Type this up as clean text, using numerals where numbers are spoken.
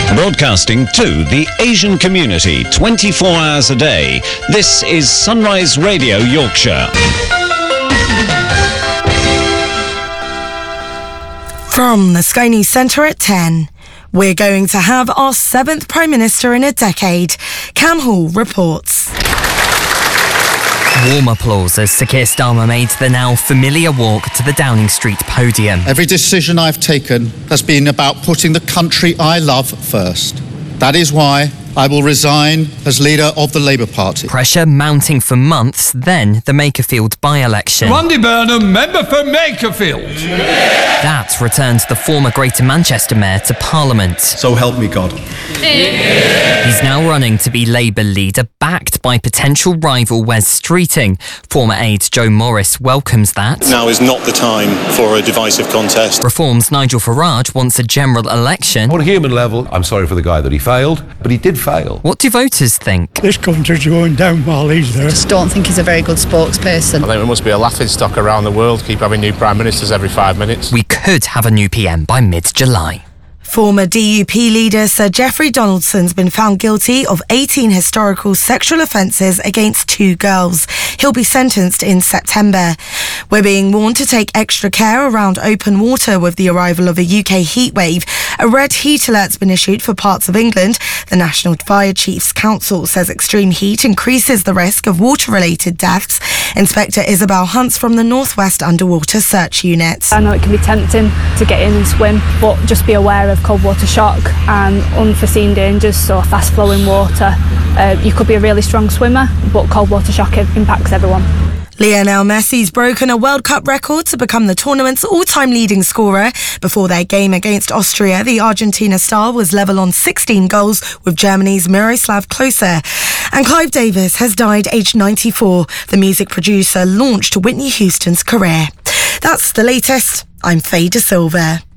Broadcasting to the Asian community 24 hours a day, this is Sunrise Radio Yorkshire. From the Sky News Centre at 10. We're going to have our 7th Prime Minister in a decade. Cam Hall reports. Warm applause as Sir Keir Starmer made the now familiar walk to the Downing Street podium. Every decision I've taken has been about putting the country I love first. That is why I will resign as leader of the Labour Party. Pressure mounting for months, then the Makerfield by-election. Randy Burnham, member for Makerfield. That returned the former Greater Manchester Mayor to Parliament. So help me God. He's now running to be Labour leader, backed by potential rival Wes Streeting. Former aide Joe Morris welcomes that. Now is not the time for a divisive contest. Reform's Nigel Farage wants a general election. On a human level, I'm sorry for the guy that he failed, but he did fail. What do voters think? This country's going down while he's there. I just don't think he's a very good spokesperson. I think we must be a laughing stock around the world, keep having new prime ministers every 5 minutes. We could have a new PM by mid-July. Former DUP leader Sir Geoffrey Donaldson's been found guilty of 18 historical sexual offences against 2 girls. He'll be sentenced in September. We're being warned to take extra care around open water with the arrival of a UK heatwave. A red heat alert's been issued for parts of England. The National Fire Chiefs Council says extreme heat increases the risk of water-related deaths. Inspector Isabel Hunts from the North West Underwater Search Unit. I know it can be tempting to get in and swim, but just be aware of cold water shock and unforeseen dangers, so fast flowing water. You could be a really strong swimmer, but cold water shock impacts everyone. Lionel Messi's broken a World Cup record to become the tournament's all-time leading scorer. Before their game against Austria, the Argentina star was level on 16 goals with Germany's Miroslav Klose. And Clive Davis has died aged 94. The music producer launched Whitney Houston's career. That's the latest. I'm Faye De Silva.